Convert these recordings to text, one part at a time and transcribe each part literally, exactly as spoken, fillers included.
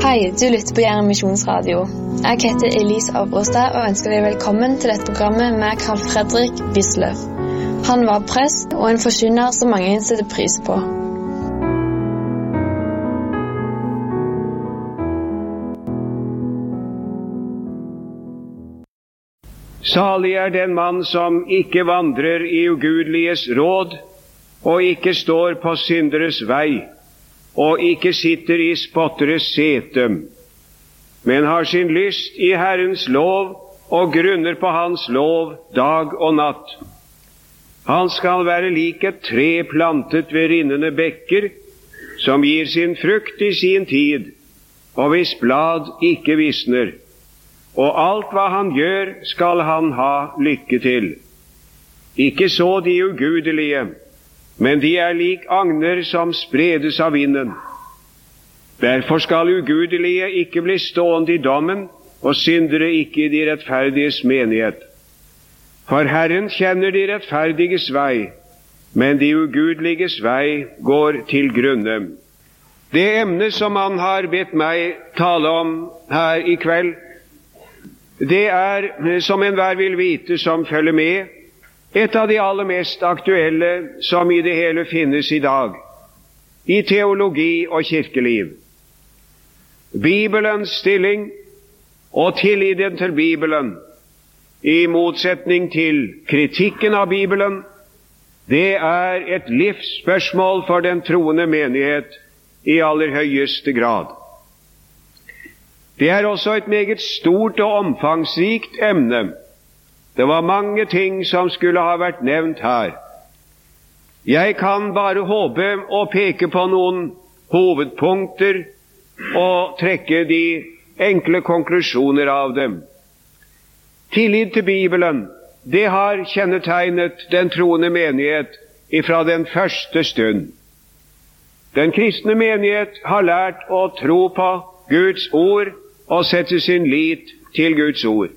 Hei, du lytter på Jæren Misjonsradio. Jeg heter Elise Avrostad og ønsker deg velkommen til dette programmet med Carl Fredrik Wisløff. Han var prest og en forkynner som mange setter pris på. Salig er den mann som ikke vandrer i ugudeliges råd, og ikke står på synderes vei, og ikke sitter i spotteres sete, men har sin lyst i Herrens lov, og grunner på hans lov dag og natt. Han skal være lik et tre plantet ved rinnende bekker, som gir sin frukt i sin tid, og hvis blad ikke visner. Og alt hva han gjør, skal han ha lykke til. Ikke så de ugudelige, men de er lik agner som spredes av vinden. Derfor skal ugudelige ikke bli stående i dommen, og syndere ikke i de rettferdiges menighet. For Herren kjenner de rettferdiges vei, men de ugudeliges vei går til grunne. Det emne som han har bedt meg tale om her i kveld, det er, som enhver vil vite som følger med, et av de aller mest aktuelle som i det hele finnes i dag, i teologi og kirkeliv. Bibelens stilling og tilliten til Bibelen, i motsetning til kritikken av Bibelen, det er et livsspørsmål for den troende menighet i aller høyeste grad. Det er også et meget stort og omfangsrikt emne. Det var mange ting som skulle ha vært nevnt her. Jeg kan bare håpe å peke på noen hovedpunkter og trekke de enkle konklusjoner av dem. Tillit til Bibelen, det har kjennetegnet den troende menighet ifra den første stund. Den kristne menighet har lært å tro på Guds ord og sette sin lit til Guds ord.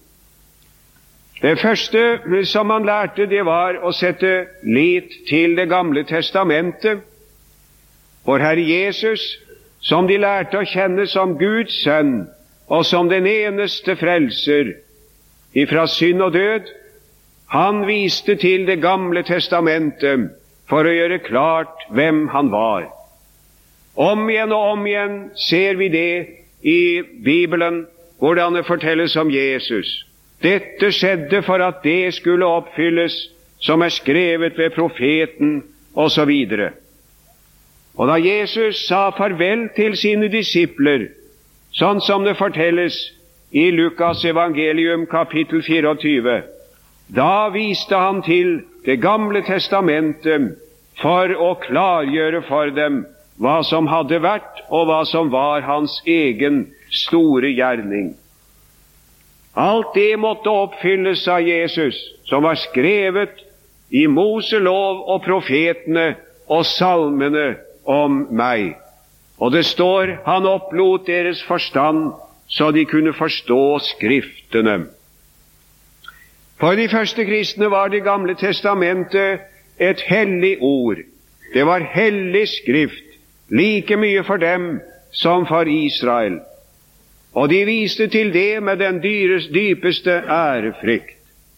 Det første som man lærte, det var å sette lit til Det gamle testamentet. For Herre Jesus, som de lærte å kjenne som Guds sønn, og som den eneste frelser ifra synd og død, han viste til Det gamle testamentet for å gjøre klart hvem han var. Om igjen og om igjen ser vi det i Bibelen, hvordan det fortelles om Jesus. Dette skjedde for at det skulle oppfylles som er skrevet ved profeten, og så videre. Og da Jesus sa farvel til sine disipler, sånn som det fortelles i Lukas evangelium kapittel fireogtyve, da viste han til Det gamle testamentet for å klargjøre for dem hva som hadde vært, og hva som var hans egen store gjerning. Alt det måtte oppfylles av Jesus, som var skrevet i Moselov og profetene og salmene om meg. Og det står, han opplot deres forstand, så de kunne forstå skriftene. For de første kristne var Det gamle testamentet et hellig ord. Det var hellig skrift, like mye for dem som for Israel. Og de viste til det med den dyres, dypeste ærefrykt.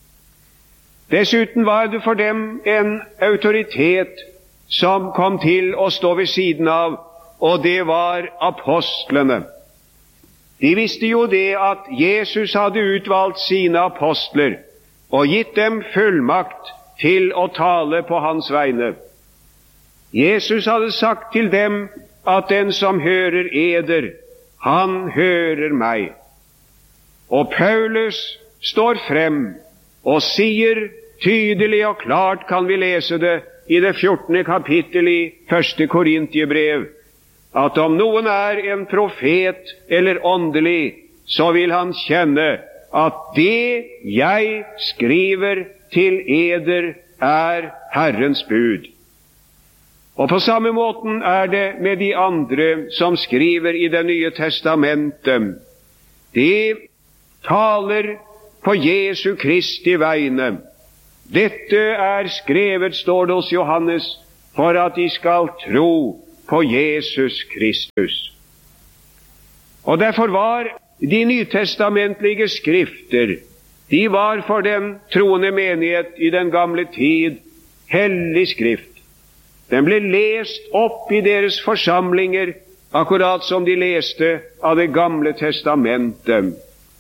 Dessuten var det for dem en autoritet som kom til å stå ved siden av, og det var apostlene. De visste jo det at Jesus hadde utvalgt sine apostler og gitt dem fullmakt til å tale på hans vegne. Jesus hadde sagt til dem at den som hører eder, han hører meg. Og Paulus står frem og sier tydelig og klart, kan vi lese det i det fjortende kapittel i første Korintierbrev, at om noen er en profet eller åndelig, så vil han kjenne at det jeg skriver til eder er Herrens bud. Og på samme måten er det med de andre som skriver i Det nye testamentet. De taler på Jesu Kristi vegne. Dette er skrevet, står det hos Johannes, for at de skal tro på Jesus Kristus. Og derfor var de nytestamentlige skrifter, de var for den troende menighet i den gamle tid hellig skrift. Den ble lest opp i deres forsamlinger, akkurat som de leste av det gamle testamentet.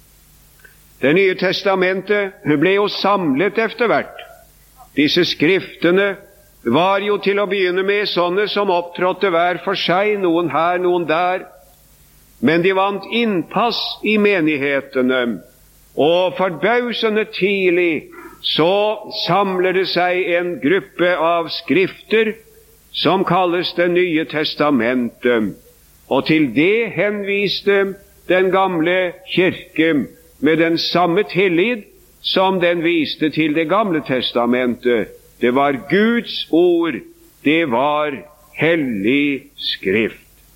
Det nye testamentet ble jo samlet etter hvert. Disse skriftene var jo til å begynne med sånne som opptrådte hver for seg, noen her, noen der. Men de vant innpass i menighetene, og forbausende tidlig så samler det seg en gruppe av skrifter som kalles Det nye testamentet. Og til det henviste den gamle kirke med den samme tillit som den viste til det gamle testamentet. Det var Guds ord, det var hellig skrift.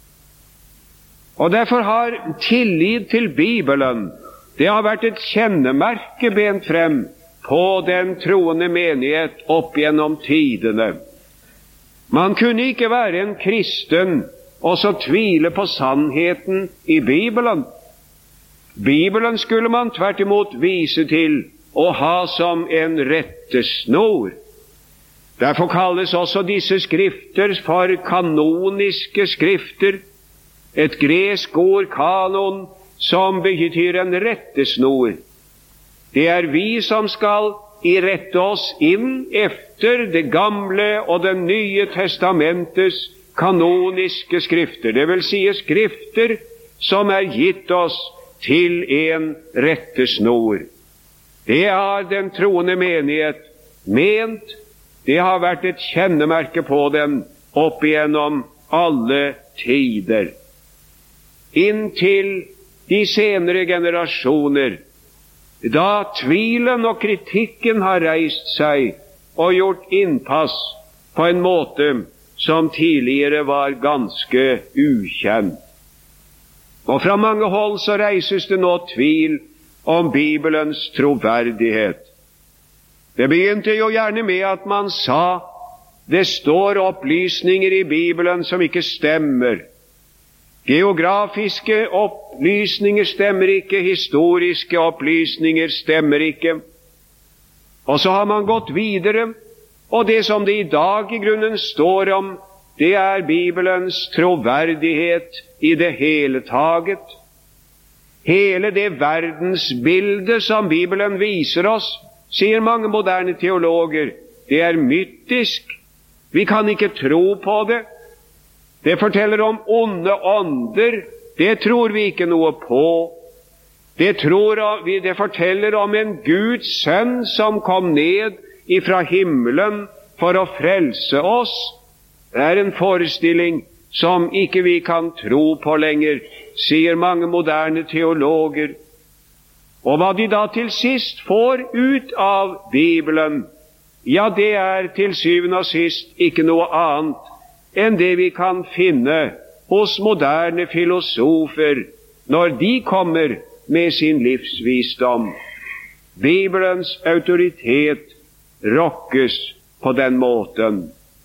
Og derfor har tillit til Bibelen, det har vært et kjennemerke bent frem på den troende menighet opp gjennom tidene. Man kunne ikke være en kristen og så tvile på sannheten i Bibelen. Bibelen skulle man tvert imot vise til å ha som en rettesnor. Derfor kalles også disse skrifter for kanoniske skrifter, et gresk ord, kanon, som betyr en rettesnor. Det er vi som skal irette oss inn efter det gamle og det nye testamentets kanoniske skrifter, det vil si skrifter som er gitt oss til en rettesnor. Det har den troende menighet ment, det har vært et kjennemerke på den opp igjennom alle tider. Inntil de senere generasjoner, da tvilen og kritikken har reist seg og gjort innpass på en måte som tidligere var ganske ukjent. Og fra mange hold så reises det nå tvil om Bibelens troverdighet. Det begynte jo gjerne med at man sa det står opplysninger i Bibelen som ikke stemmer. Geografiske opplysninger stemmer ikke, historiske opplysninger stemmer ikke. Og så har man gått videre, og det som det i dag i grunnen står om, det er Bibelens troverdighet i det hele taget. Hele det verdensbildet som Bibelen viser oss, sier mange moderne teologer, det er mytisk. Vi kan ikke tro på det. Det forteller om onde ånder, det tror vi ikke noe på. Det, tror vi, det forteller om en Guds sønn som kom ned ifra himmelen for å frelse oss. Det er en forestilling som ikke vi kan tro på lenger, sier mange moderne teologer. Og hva de da til sist får ut av Bibelen, ja, det er til syvende og sist ikke noe annet enn det vi kan finne hos moderne filosofer når de kommer med sin livsvisdom. Bibelens autoritet rokkes på den måten.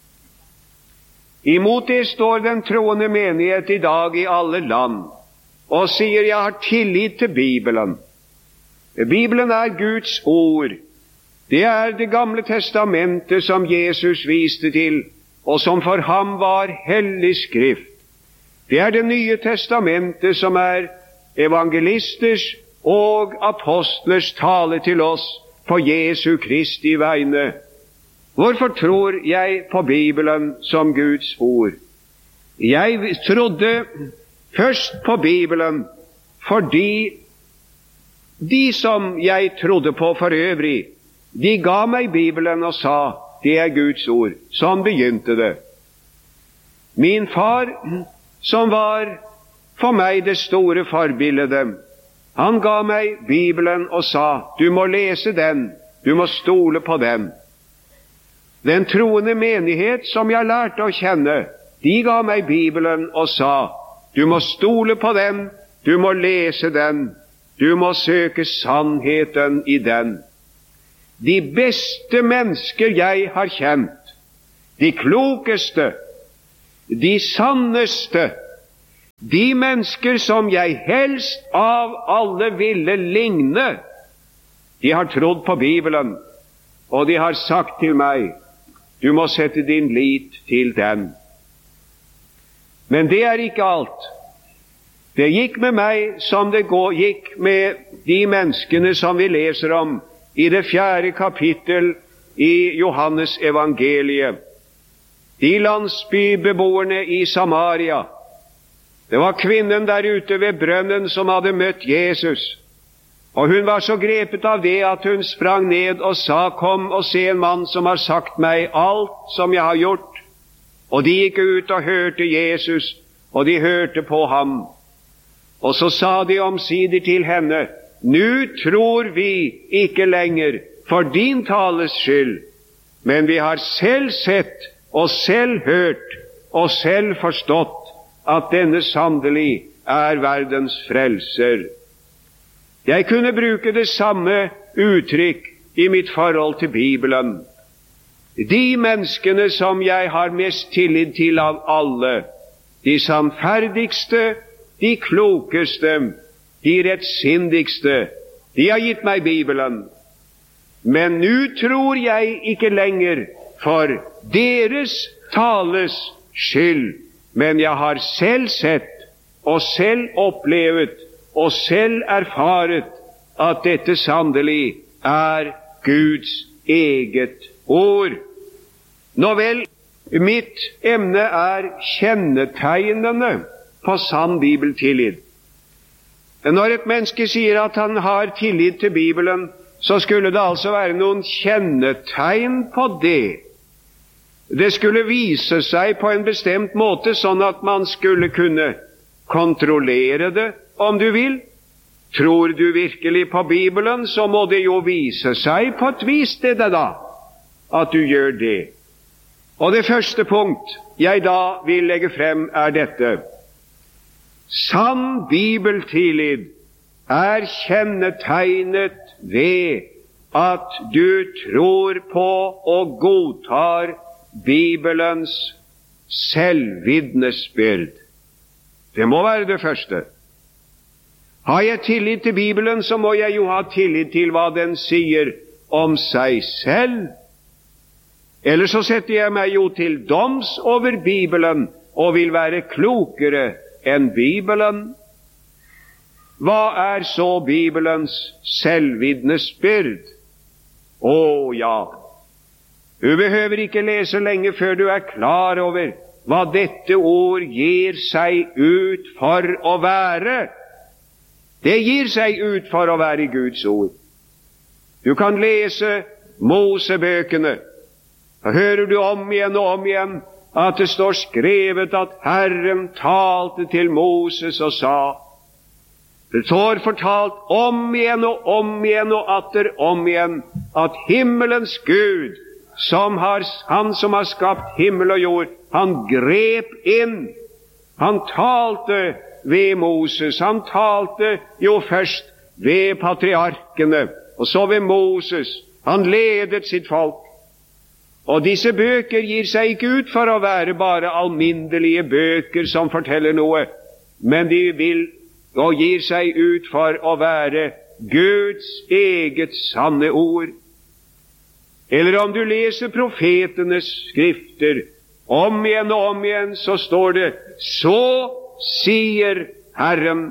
Imot det står den troende menighet i dag i alle land og sier jeg har tillit til Bibelen. Bibelen er Guds ord. Det er det gamle testamentet som Jesus viste til, og som for ham var hellig skrift. Det er det nye testamentet som er evangelisters og apostlers tale til oss på Jesu Kristi vegne. Hvorfor tror jeg på Bibelen som Guds ord? Jeg trodde først på Bibelen fordi de som jeg trodde på for øvrig, de ga meg Bibelen og sa, det er Guds ord. Sånn begynte det. Min far, som var for meg det store forbildet, han ga meg Bibelen og sa, du må lese den, du må stole på den. Den troende menighet som jeg lærte å kjenne, de ga meg Bibelen og sa, du må stole på den, du må lese den, du må søke sannheten i den. De beste mennesker jeg har kjent, de klokeste, de sanneste, De mennesker som jeg helst av alle ville ligne, de har trodd på Bibelen, og de har sagt til meg, du må sette din lit til den. Men det er ikke alt. Det gikk med meg som det går, gikk med de menneskene som vi leser om i det fjerde kapittel i Johannes evangeliet. De landsbybeboerne i Samaria. Det var kvinnen der ute ved brønnen som hadde møtt Jesus. Og hun var så grepet av det at hun sprang ned og sa, kom og se en mann som har sagt meg alt som jeg har gjort. Og de gikk ut og hørte Jesus, og de hørte på ham. Og så sa de omsider til henne, «Nu tror vi ikke lenger for din tales skyld, men vi har selv sett og selv hørt og selv forstått at denne sannelig er verdens frelser.» Jeg kunne bruke det samme uttrykk i mitt forhold til Bibelen. De menneskene som jeg har mest tillit til av alle, de sannferdigste, de klokeste, de rettsindigste, de har gitt meg Bibelen. Men nå tror jeg ikke lenger for deres tales skyld, men jeg har selv sett og selv opplevet og selv erfaret at dette sannelig er Guds eget ord. Nå vel, mitt emne er kjennetegnene på sann bibeltillit. Når et menneske sier at han har tillit til Bibelen, så skulle det altså være noen kjennetegn på det. Det skulle vise seg på en bestemt måte, sånn at man skulle kunne kontrollere det, om du vil. Tror du virkelig på Bibelen, så må det jo vise seg på et vis det da, at du gjør det. Og det første punkt jeg da vil legge frem er dette. Sann bibeltillit er kjennetegnet ved at du tror på og godtar Bibelens selvvitnesbyrd. Det må være det første. Har jeg tillit til Bibelen, så må jeg jo ha tillit til hva den sier om seg selv. Ellers så setter jeg meg jo til doms over Bibelen og vil være klokere enn Bibelen. Hva er så Bibelens selvvitnesbyrd? Å ja, du behøver ikke lese lenge før du er klar over hva dette ord gir seg ut for å være. Det gir seg ut for å være Guds ord. Du kan lese Mosebøkene. Da hører du om igjen og om igjen at det står skrevet at Herren talte til Moses og sa. Det står fortalt om igjen og om igjen og atter om igjen at himmelens Gud, som har, han som har skapt himmel og jord, han grep inn. Han talte ved Moses. Han talte jo først ved patriarkene, og så ved Moses. Han ledet sitt folk. Og disse bøker gir seg ikke ut for å være bare alminnelige bøker som forteller noe, men de vil og gir seg ut for å være Guds eget sanne ord. Eller om du leser profetenes skrifter, om igjen og om igjen, så står det, så sier Herren.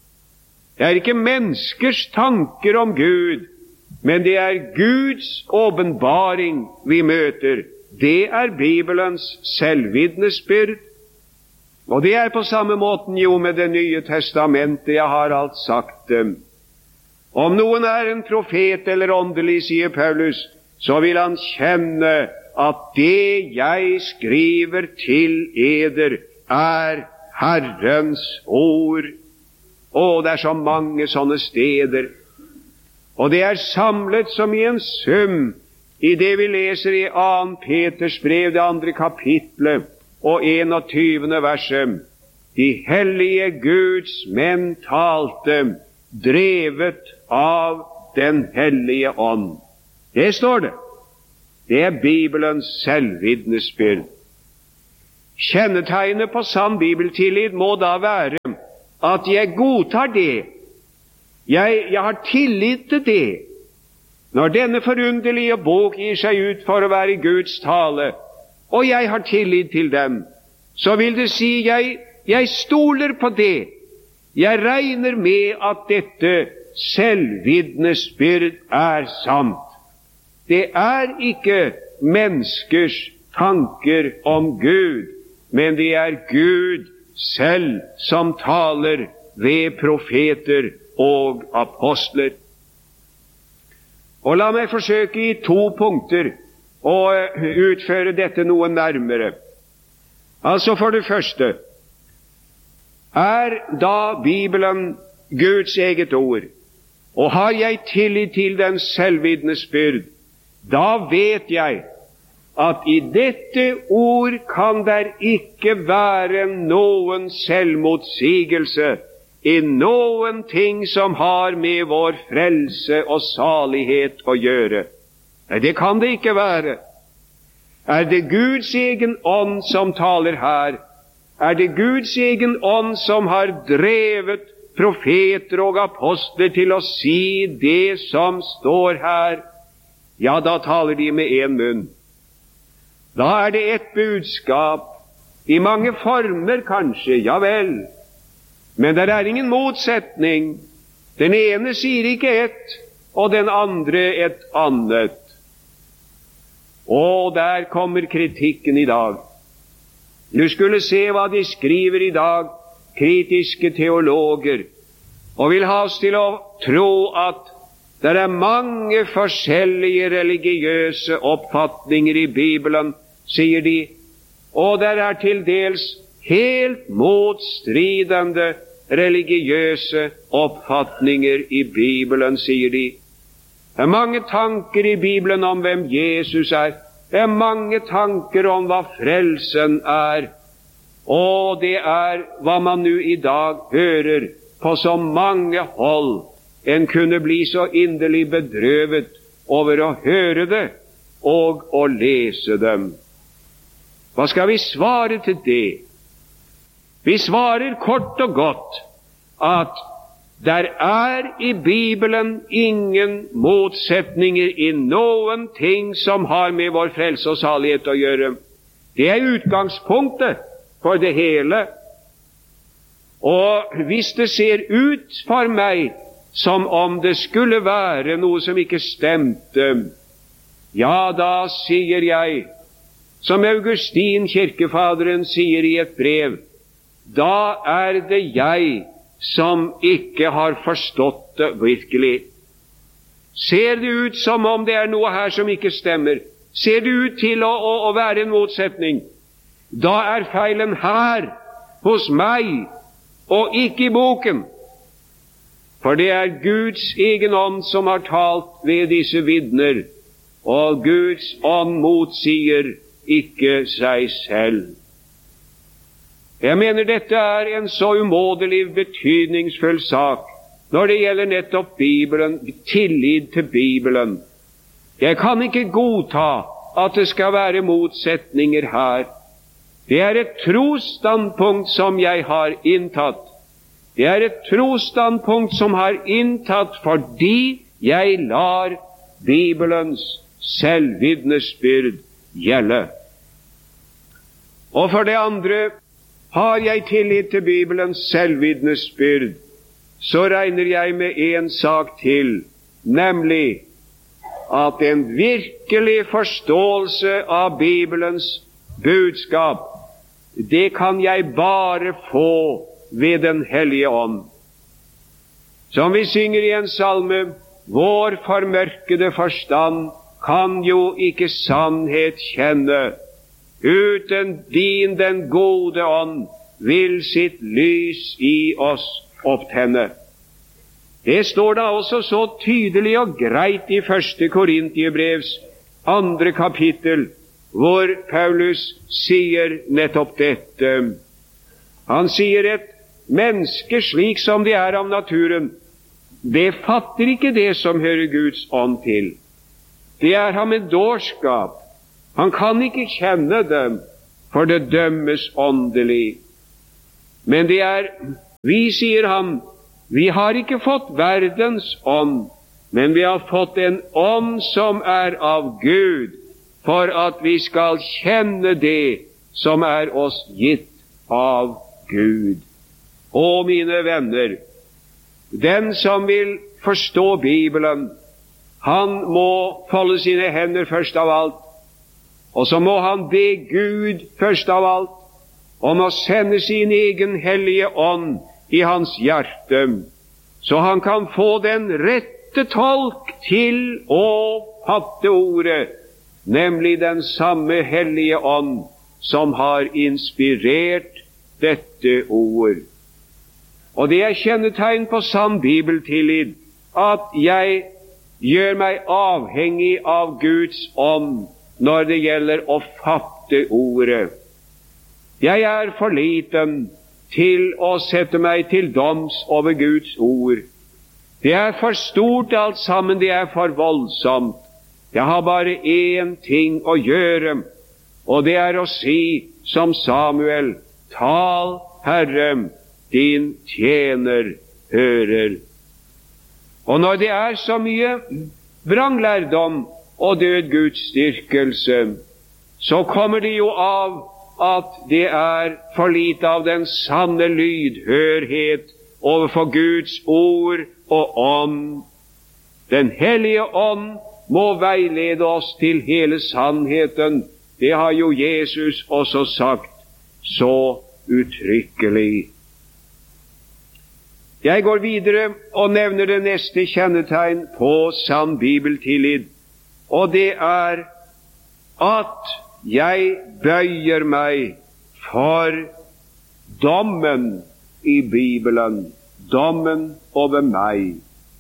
Det er ikke menneskers tanker om Gud, men det er Guds åpenbaring vi møter. Det er Bibelens selvvitnesbyrd. Og det er på samme måten jo med Det nye testamentet. Jeg har alt sagt dem. Om noen er en profet eller åndelig, sier Paulus, så vil han kjenne at det jeg skriver til eder er Herrens ord. Å, det er så mange sånne steder. Og det er samlet som i en sum i det vi leser i annet Peters brev, det andre kapitlet og enogtyvende verset. De hellige Guds menn talte, drevet av den hellige ånd. Det står det. Det er Bibelens selvvitnesbyrd. Kjennetegnet på sann bibeltillit må da være at jeg godtar det. Jeg, jeg har tillit til det. Når denne forunderlige bok gir seg ut for å være Guds tale, og jeg har tillit til dem, så vil det si jeg, jeg stoler på det. Jeg regner med at dette selvvitnesbyrd er sant. Det er ikke menneskers tanker om Gud, men det er Gud selv som taler ved profeter og apostler. Og la meg forsøke i to punkter å utføre dette noe nærmere. Altså for det første, er da Bibelen Guds eget ord, og har jeg tillit til den selvvitnesbyrd, da vet jeg at i dette ord kan der ikke være noen selvmotsigelse i noen ting som har med vår frelse og salighet å gjøre. Nei, det kan det ikke være. Er det Guds egen ånd som taler her? Er det Guds egen ånd som har drevet profeter og apostler til å si det som står her? Ja, da taler de med en munn. Da er det et budskap, i mange former kanskje, ja vel, men det er ingen motsetning. Den ene sier ikke ett, og den andre et annet. Og der kommer kritikken i dag. Du skulle se hva de skriver i dag, kritiske teologer, og vil ha oss til å tro at det er mange forskjellige religiøse oppfatninger i Bibelen, sier de, og det er til dels helt motstridende religiøse oppfatninger i Bibelen, sier de. Det er mange tanker i Bibelen om hvem Jesus er. Det er mange tanker om hva frelsen er. Og det er hva man nå i dag hører på så mange hold. En kunne bli så inderlig bedrøvet over å høre det og å lese dem. Hva skal vi svare til det? Vi svarer kort og godt at der er i Bibelen ingen motsetninger i noen ting som har med vår frelse og salighet å gjøre. Det er utgangspunktet for det hele. Og hvis det ser ut for meg som om det skulle være noe som ikke stemte, ja, da sier jeg, som Augustin, kirkefaderen, sier i et brev, da er det jeg som ikke har forstått det virkelig. Ser det ut som om det er noe her som ikke stemmer? Ser det ut til å, å, å være en motsetning? Da er feilen her, hos meg, og ikke i boken. For det er Guds egen ånd som har talt ved disse vitner, og Guds ånd motsier ikke seg selv. Jeg mener dette er en så umådelig betydningsfull sak når det gjelder nettopp Bibelen, tillit til Bibelen. Jeg kan ikke godta at det skal være motsetninger her. Det er et trosstandpunkt som jeg har inntatt. Det er et trosstandpunkt som har inntatt fordi jeg lar Bibelens selvvitnesbyrd gjelde. Og for det andre, har jeg tillit til Bibelens selvvitnesbyrd, så regner jeg med en sak til, nemlig at en virkelig forståelse av Bibelens budskap, det kan jeg bare få ved Den hellige ånd. Som vi synger i en salme, vår formørkede forstand kan jo ikke sannhet kjenne, uten din den gode ånd vil sitt lys i oss opptenne. Det står da også så tydelig og greit i første Korintiabrevs andre kapittel, hvor Paulus sier nettopp dette. Han sier et menneske slik som det er av naturen, det fatter ikke det som hører Guds ånd til. Det er ham en dårskap. Han kan ikke kjenne dem, for det dømmes åndelig. Men det er Vi, sier han, vi har ikke fått verdens ånd, men vi har fått en ånd som er av Gud, for at vi skal kjenne det som er oss gitt av Gud. Å, mine venner, den som vil forstå Bibelen, han må folde sine hender først av alt, og så må han be Gud først av alt, om å sende sin egen hellige ånd i hans hjerte, så han kan få den rette tolk til å fatte ordet, nemlig den samme hellige ånd som har inspirert dette ord. Og det er kjennetegn på sann bibeltillit, at jeg gjør meg avhengig av Guds ånd når det gjelder å fatte ordet. Jeg er for liten til å sette meg til doms over Guds ord. Det er for stort alt sammen, det er for voldsomt. Jeg har bare én ting å gjøre, og det er å si som Samuel, tal, Herre, din tjener hører. Og når det er så mye vranglærdom og død Guds styrkelse, så kommer det jo av at det er for lite av den sanne lydhørhet overfor Guds ord og ånd. Den hellige ånd må veilede oss til hele sannheten. Det har jo Jesus også sagt så uttrykkelig. Jeg går videre og nevner det neste kjennetegn på sann bibeltillit, og det er at jeg bøyer meg for dommen i Bibelen, dommen over meg.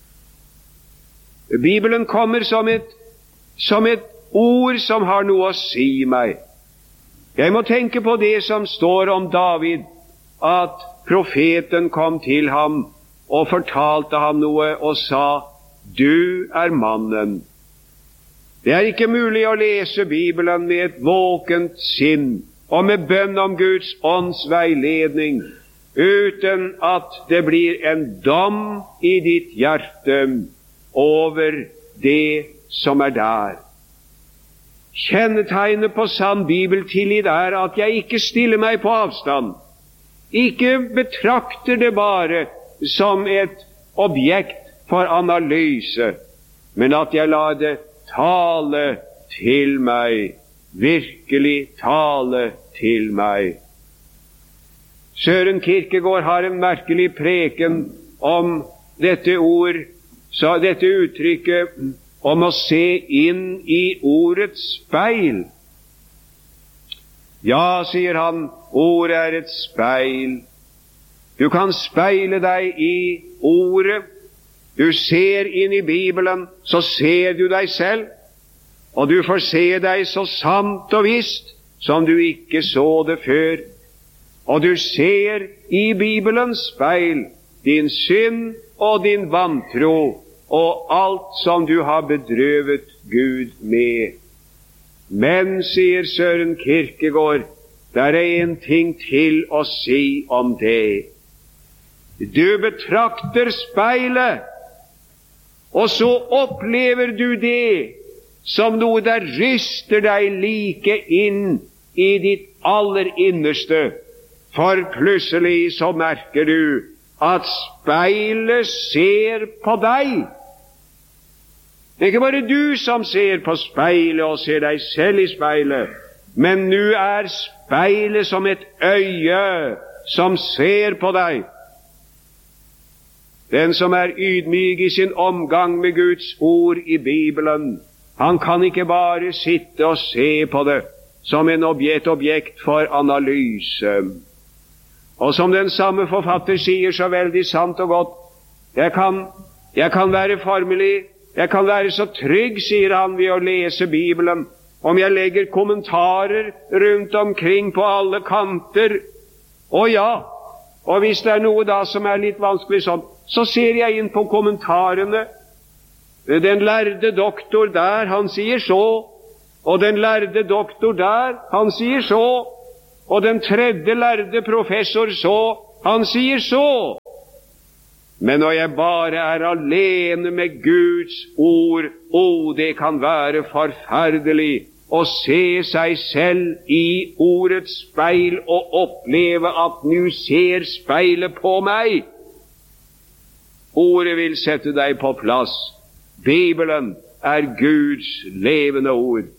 Bibelen kommer som et, som et ord som har noe å si meg. Jeg må tenke på det som står om David, at profeten kom til ham og fortalte ham noe og sa, du er mannen. Det er ikke mulig å lese Bibelen med et våkent sinn og med bønn om Guds ånds veiledning, uten at det blir en dom i ditt hjerte over det som er der. Kjennetegnet på sann bibeltillit er at jeg ikke stiller meg på avstand, ikke betrakter det bare som et objekt for analyse, men at jeg lar det tale til meg, virkelig tale til meg. Søren Kierkegaard har en merkelig preken om dette ord, så dette uttrykket om å se inn i ordets speil. Ja, sier han, ordet er et speil. Du kan speile deg i ordet. Du ser inn i Bibelen, så ser du deg selv, og du får se deg så sant og visst som du ikke så det før. Og du ser i Bibelens speil din synd og din vantro og alt som du har bedrøvet Gud med. Men, sier Søren Kierkegaard, der er en ting til å si om det. Du betrakter speilet, og så opplever du det som noe der ryster deg like inn i ditt aller innerste. For plutselig så merker du at speilet ser på deg. Det er ikke bare du som ser på speilet og ser deg selv i speilet, men nå er speilet som et øye som ser på deg. Den som er ydmyk i sin omgang med Guds ord i Bibelen, han kan ikke bare sitte og se på det som en objekt, objekt for analyse. Og som den samme forfatter sier så veldig sant og godt, jeg kan, jeg kan være formelig, jeg kan være så trygg, sier han, ved å lese Bibelen, om jeg legger kommentarer rundt omkring på alle kanter. Og ja, og hvis det er noe da som er litt vanskelig sånn, så ser jeg inn på kommentarene. Den lærde doktor der, han sier så, og den lærde doktor der, han sier så, og den tredje lærde professor så, han sier så. Men når jeg bare er alene med Guds ord, å, det kan være forferdelig å se seg selv i ordets speil og oppleve at nu ser speilet på meg. Ordet vil sette deg på plass. Bibelen er Guds levende ord.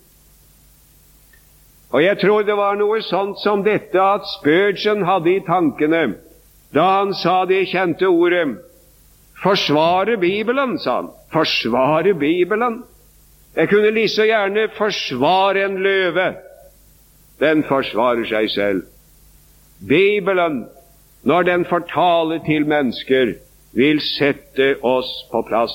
Og jeg tror det var noe sånt som dette at Spurgeon hadde i tankene da han sa det kjente ordet forsvare Bibelen, sa han. Forsvare Bibelen. Jeg kunne like så gjerne forsvare en løve. Den forsvarer seg selv. Bibelen, når den fortaler til mennesker, vil sette oss på plass.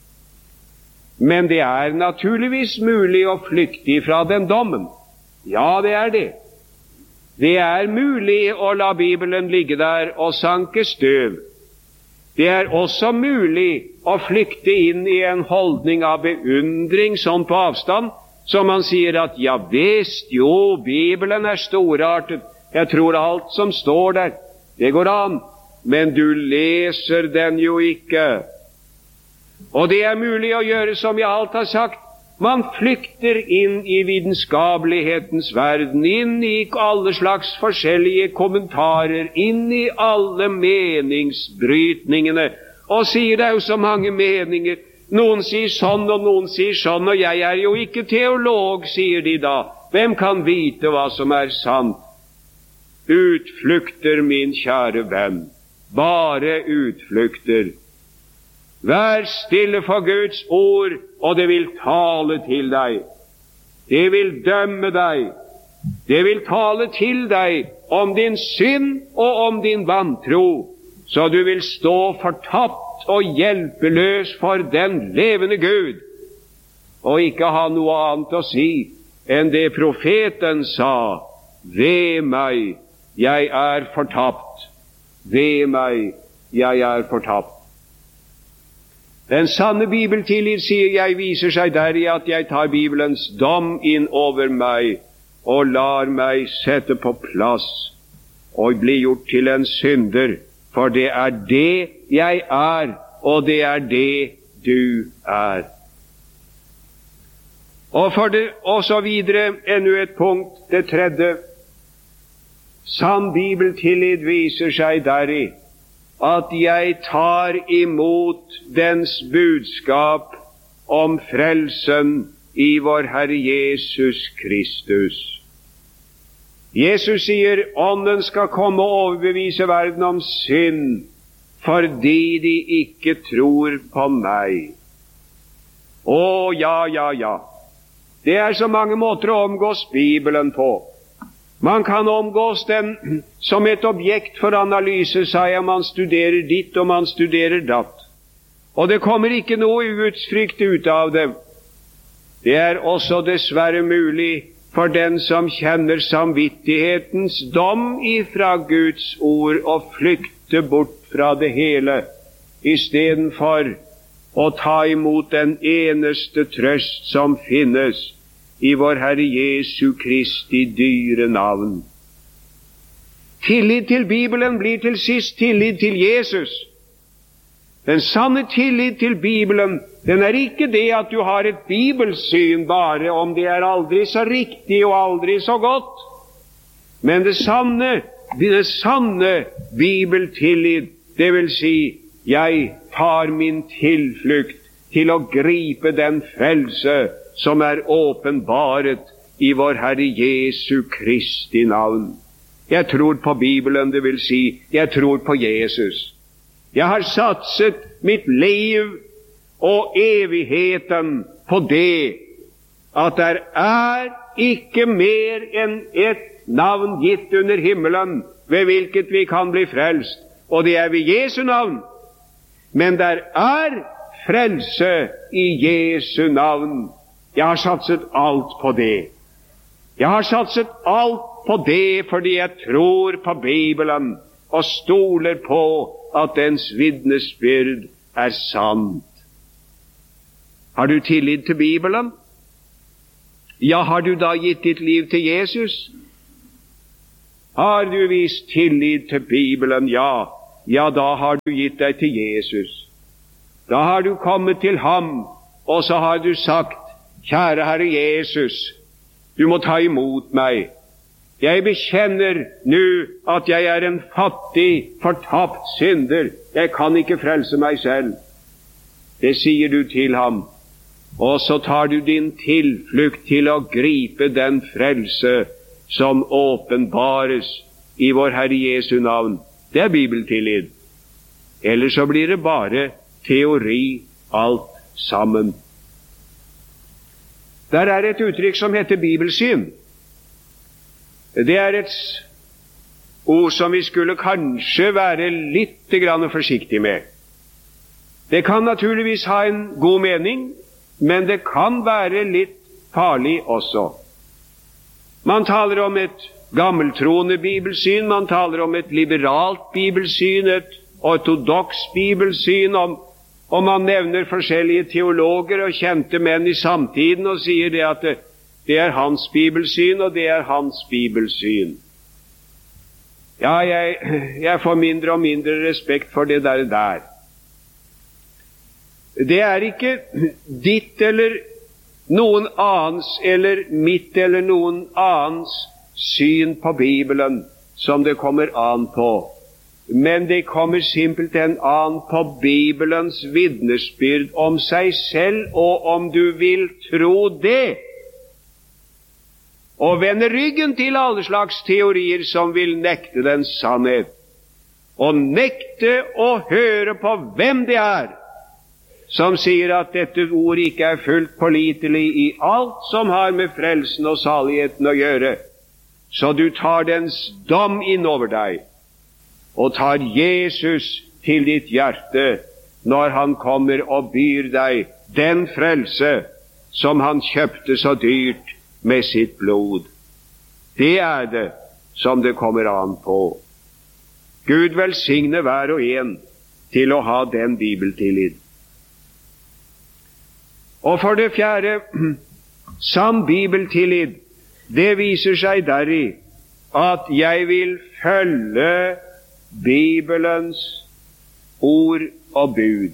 Men det er naturligvis mulig å flykte fra den dommen. Ja, det er det. Det er mulig å la Bibelen ligge der og sanke støv. Det er også mulig å flykte inn i en holdning av beundring sånn på avstand, som man sier at ja visst, jo, Bibelen er storartet, jeg tror alt som står der, det går an, men du leser den jo ikke. Og det er mulig å gjøre som jeg alt har sagt, man flykter inn i vitenskapelighetens verden, inn i alle slags forskjellige kommentarer, inn i alle meningsbrytningene, og sier det er jo så mange meninger. Noen sier sånn, og noen sier sånn, og jeg er jo ikke teolog, sier de da. Hvem kan vite hva som er sant? Utflukter, min kjære venn, bare utflukter. Vær stille for Guds ord, og det vil tale til deg. Det vil dømme deg. Det vil tale til deg om din synd og om din vantro, så du vil stå fortapt og hjelpeløs for den levende Gud, og ikke ha noe annet å si enn det profeten sa: ved meg, jeg er fortapt. Ved meg, jeg er fortapt. Den sanne bibeltillit, sier jeg, viser seg deri at jeg tar Bibelens dom inn over meg og lar meg sette på plass og bli gjort til en synder, for det er det jeg er, og det er det du er. Og for det, og så videre, enda et punkt, det tredje. Sann bibeltillit viser seg deri at jeg tar imot dens budskap om frelsen i vår Herre Jesus Kristus. Jesus sier, ånden skal komme og overbevise verden om synd, fordi de ikke tror på meg. Å, ja, ja, ja. Det er så mange måter å omgås Bibelen på. Man kan omgås den som et objekt for analyse, sa jeg, man studerer ditt og man studerer datt. Og det kommer ikke noe gudsfrykt ut av det. Det er også dessverre mulig for den som kjenner samvittighetens dom ifra Guds ord, å flykte bort fra det hele, istedenfor å ta imot den eneste trøst som finnes i vår Herre Jesu Kristi dyre navn. Tillit til Bibelen blir til sist tillit til Jesus. Den sanne tillit til Bibelen, den er ikke det at du har et bibelsyn bare, om det er aldri så riktig og aldri så godt. Men det sanne, det sanne bibeltillit, det vil si, jeg tar min tilflukt til å gripe den frelse som er åpenbaret i vår Herre Jesu Kristi navn. Jeg tror på Bibelen, det vil si, jeg tror på Jesus. Jeg har satset mitt liv og evigheten på det, at der er ikke mer enn et navn gitt under himmelen, ved hvilket vi kan bli frelst, og det er ved Jesu navn. Men der er frelse i Jesu navn. Jeg har satset alt på det. Jeg har satset alt på det fordi jeg tror på Bibelen og stoler på at dens vitnesbyrd er sant. Har du tillit til Bibelen? Ja, har du da gitt ditt liv til Jesus? Har du vist tillit til Bibelen? Ja. Ja, da har du gitt deg til Jesus. Da har du kommet til ham, og så har du sagt, kjære Herre Jesus, du må ta imot meg. Jeg bekjenner nå at jeg er en fattig, fortapt synder. Jeg kan ikke frelse meg selv. Det sier du til ham. Og så tar du din tilflukt til å gripe den frelse som åpenbares i vår Herre Jesu navn. Det er bibeltillit. Ellers så blir det bare teori alt sammen. Der er et uttrykk som heter bibelsyn. Det er et ord som vi skulle kanskje være litt grann forsiktig med. Det kan naturligvis ha en god mening, men det kan være litt farlig også. Man taler om et gammeltroende bibelsyn, man taler om et liberalt bibelsyn, et ortodoks bibelsyn, om, og man nevner forskjellige teologer og kjente menn i samtiden og sier det at det, det er hans bibelsyn, og det er hans bibelsyn. Ja, jeg, jeg får mindre og mindre respekt for det der der. Det er ikke ditt eller noen annens eller mitt eller noen annens syn på Bibelen som det kommer an på, men det kommer simpelthen an på Bibelens vitnesbyrd om seg selv, og om du vil tro det, og vende ryggen til alle slags teorier som vil nekte den sannhet, og nekte å høre på hvem det er som sier at dette ord ikke er fullt pålitelig i alt som har med frelsen og saligheten å gjøre, så du tar dens dom innover deg, og tar Jesus til ditt hjerte når han kommer og byr deg den frelse som han kjøpte så dyrt med sitt blod. Det er det som det kommer an på. Gud velsigne hver og en til å ha den bibeltillit. Og for det fjerde, sann bibeltillit, det viser seg deri at jeg vil følge Bibelens ord og bud.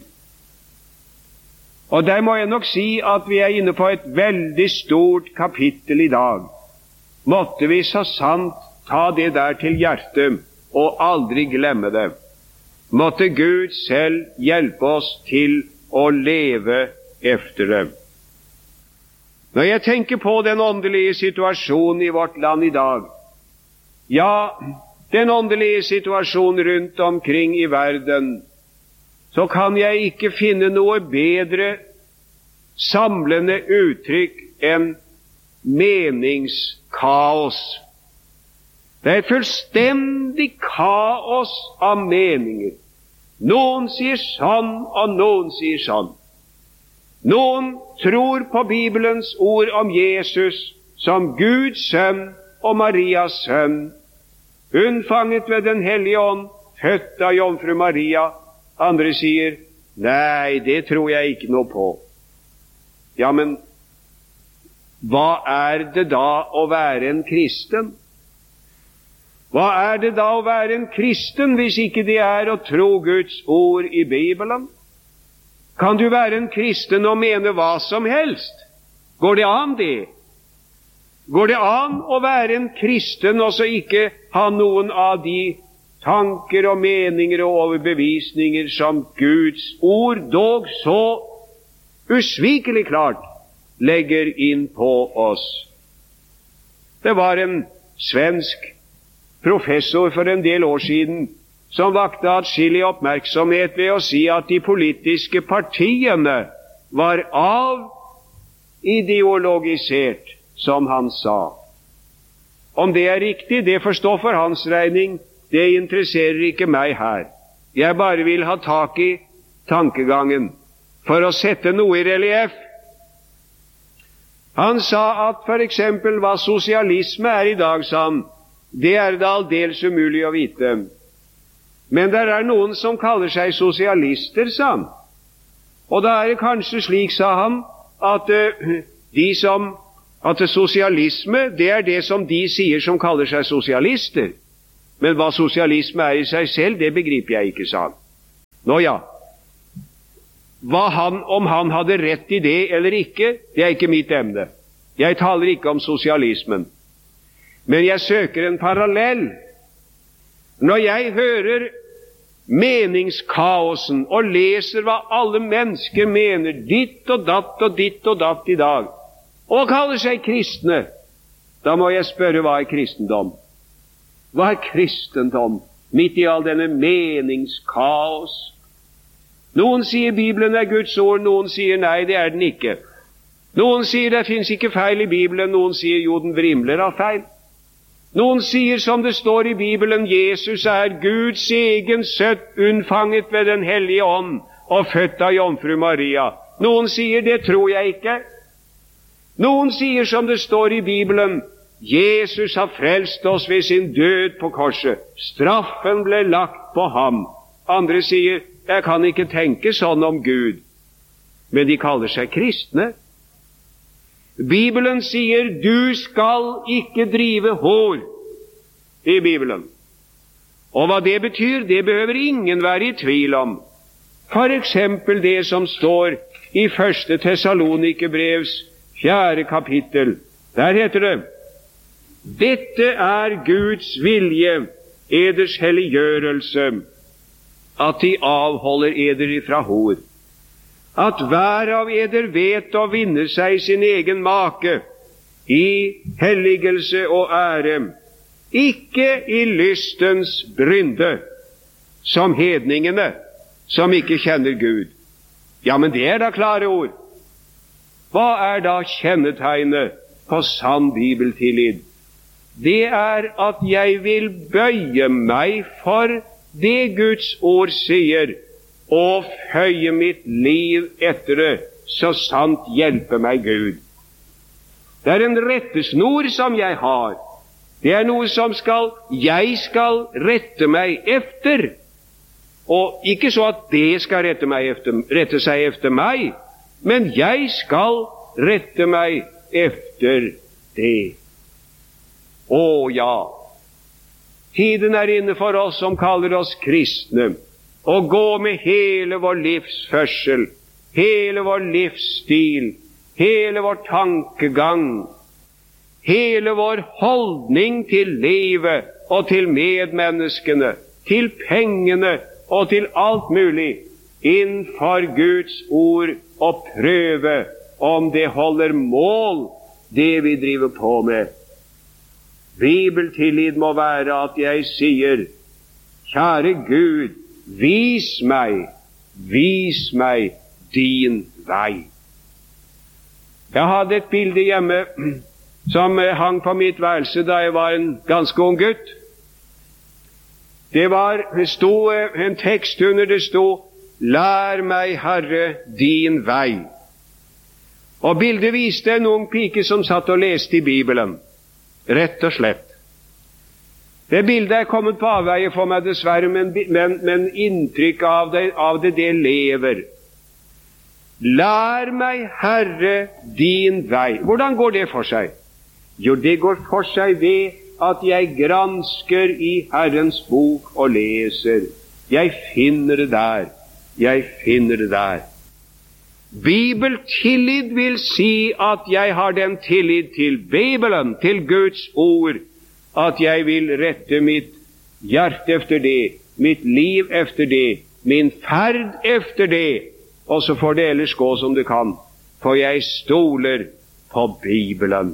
Og der må jeg nok si at vi er inne på et veldig stort kapittel i dag. Måtte vi så sant ta det der til hjertet og aldri glemme det. Måtte Gud selv hjelpe oss til å leve efter det. Når jeg tenker på den åndelige situasjonen i vårt land i dag, ja, den åndelige situasjonen rundt omkring i verden, så kan jeg ikke finne noe bedre samlende uttrykk enn meningskaos. Det er et fullstendig kaos av meninger. Noen sier sånn, og noen sier sånn. Noen tror på Bibelens ord om Jesus som Guds sønn og Marias sønn, unnfanget ved den hellige ånd, født av jomfru Maria. Andre sier, nei, det tror jeg ikke noe på. Ja, men hva er det da å være en kristen? Hva er det da å være en kristen hvis ikke det er å tro Guds ord i Bibelen? Kan du være en kristen og mene hva som helst? Går det an det? Går det an å være en kristen og så ikke ha noen av de tanker og meninger og overbevisninger som Guds ord dog så usvikelig klart legger inn på oss? Det var en svensk professor for en del år siden som vakte atskillig oppmerksomhet ved å si at de politiske partiene var avideologisert, som han sa. Om det er riktig, det får stå for hans regning, det interesserer ikke meg her. Jeg bare vil ha tak i tankegangen for å sette noe i relief. Han sa at for eksempel hva sosialisme er i dag, sa han, det er det aldeles umulig å vite. Men det er noen som kaller seg sosialister, sa han. Og da er det kanskje slik, sa han, at uh, de som, at sosialisme, det er det som de sier som kaller seg sosialister. Men hva sosialisme er i seg selv, det begriper jeg ikke, sa han. Nå ja, hva han, om han hadde rett i det eller ikke, det er ikke mitt emne. Jeg taler ikke om sosialismen. Men jeg søker en parallell. Når jeg hører meningskaosen og leser hva alle mennesker mener, ditt og datt og ditt og datt i dag, og kaller seg kristne, da må jeg spørre, hva er kristendom? Hva er kristendom midt i all denne meningskaos? Noen sier Bibelen er Guds ord, noen sier nei, det er den ikke. Noen sier det finnes ikke feil i Bibelen, noen sier jo den vrimler av feil. Noen sier som det står i Bibelen, Jesus er Guds egen sønn, unnfanget ved den hellige ånd og født av jomfru Maria. Noen sier det tror jeg ikke. Noen sier som det står i Bibelen, Jesus har frelst oss ved sin død på korset. Straffen ble lagt på ham. Andre sier, jeg kan ikke tenke sånn om Gud. Men de kaller seg kristne. Bibelen sier, du skal ikke drive hor i Bibelen. Og hva det betyr, det behøver ingen være i tvil om. For eksempel det som står i første Tessalonikerbrevs fjerde kapittel. Der heter det, dette er Guds vilje, eders helliggjørelse, at de avholder eder ifra hor. At hver av eder vet å vinne seg sin egen make i helligelse og ære, ikke i lystens brynde, som hedningene, som ikke kjenner Gud. Ja, men det er da klare ord. Hva er da kjennetegnet på sann bibeltillit? Det er at jeg vil bøye meg for det Guds ord sier, og føye mitt liv etter det, så sant hjelper meg Gud. Det er en rettesnor som jeg har. Det er noe som skal, jeg skal rette meg efter. Og ikke så at det skal rette, meg efter, rette seg efter meg, men jeg skal rette meg efter det. Å ja, tiden er inne for oss som kaller oss kristne, og gå med hele vår livsførsel, hele vår livsstil, hele vår tankegang, hele vår holdning til livet og til medmenneskene, til pengene og til alt mulig, innenfor Guds ord, og prøve om det holder mål, det vi driver på med. Bibeltillit må være at jeg sier, kjære Gud, vis meg, vis meg din vei. Jeg hadde et bilde hjemme som hang på mitt værelse da jeg var en ganske ung gutt. Det var, det sto en tekst under, det sto, lær meg, Herre, din vei. Og bildet viste en ung pike som satt og leste i Bibelen, rett og slett. Det bildet er kommet på avveie for meg dessverre, men, men, men inntrykk av det, av det, det lever. Lær meg, Herre, din vei. Hvordan går det for seg? Jo, det går for seg ved at jeg gransker i Herrens bok og leser. Jeg finner det der. Jeg finner det der. Bibeltillit vil si at jeg har den tillit til Bibelen, til Guds ord, at jeg vil rette mitt hjerte efter det, mitt liv efter det, min ferd efter det, og så får det ellers gå som det kan, for jeg stoler på Bibelen.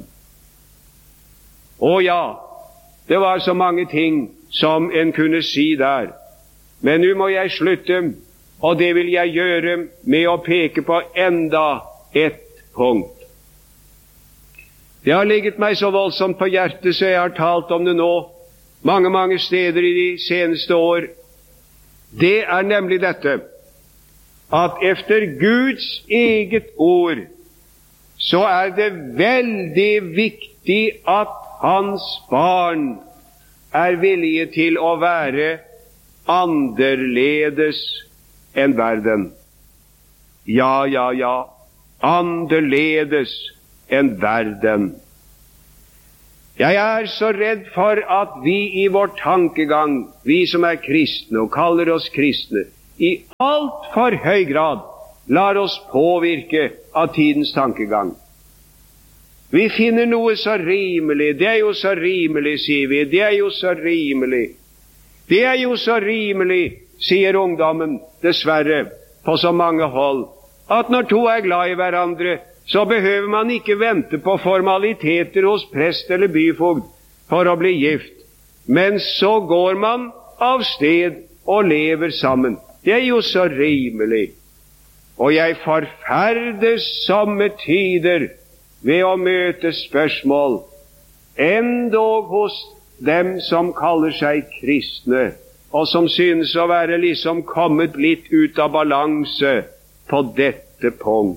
Å ja, det var så mange ting som en kunne si der, men nå må jeg slutte, og det vil jeg gjøre med å peke på enda et punkt. Det har ligget meg så voldsomt på hjertet, så jeg har talt om det nå mange, mange steder i de seneste år. Det er nemlig dette, at efter Guds eget ord, så er det veldig viktig at hans barn er villige til å være anderledes enn verden. Ja, ja, ja, anderledes enn verden. Jeg er så redd for at vi i vår tankegang, vi som er kristne og kaller oss kristne, i alt for høy grad lar oss påvirke av tidens tankegang. Vi finner noe så rimelig, det er jo så rimelig, sier vi, det er jo så rimelig. Det er jo så rimelig, sier ungdommen, dessverre, på så mange hold, at når to er glad i hverandre, så behøver man ikke vente på formaliteter hos prest eller byfogd for å bli gift. Men så går man av sted og lever sammen. Det er jo så rimelig. Og jeg forferdes somme tider ved å møte spørsmål, endog hos dem som kaller seg kristne, og som synes å være liksom kommet litt ut av balanse på dette punkt.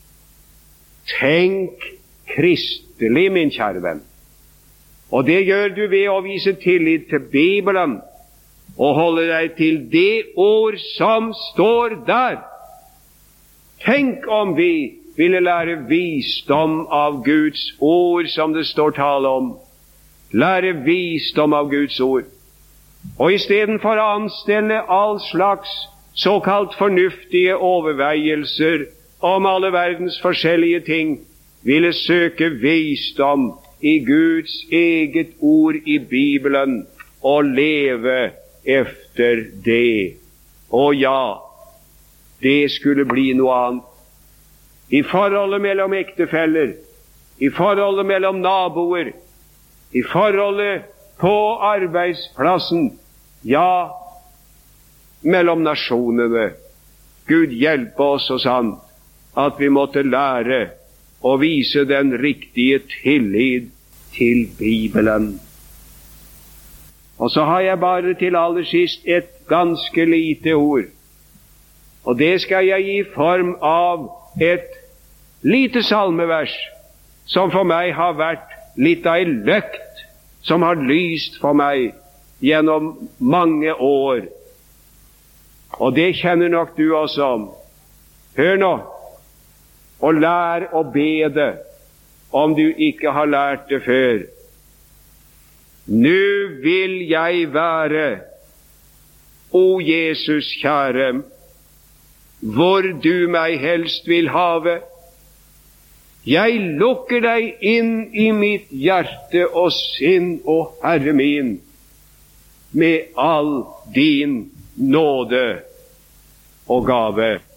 Tenk kristelig, min kjære venn. Og det gjør du ved å vise tillit til Bibelen og holde deg til det ord som står der. Tenk om vi ville lære visdom av Guds ord, som det står tale om. Lære visdom av Guds ord. Og i stedet for å anstelle all slags såkalt fornuftige overveielser om alle verdens forskjellige ting, ville søke visdom i Guds eget ord i Bibelen og leve efter det. Og ja, det skulle bli noe annet. I forholdet mellom ektefeller, i forholdet mellom naboer, i forholdet på arbeidsplassen, ja, mellom nasjonene. Gud hjelpe oss og sant at vi måtte lære å vise den riktige tillit til Bibelen. Og så har jeg bare til aller sist et ganske lite ord, og det skal jeg gi form av et lite salmevers som for meg har vært litt av en løkt som har lyst for meg gjennom mange år. Og det kjenner nok du også om. Hør nå, og lær å be det, om du ikke har lært det før. Nu vil jeg være, o Jesus kjære, hvor du meg helst vil have. Jeg lukker deg inn i mitt hjerte og sinn, o Herre min, med all din nåde og gave.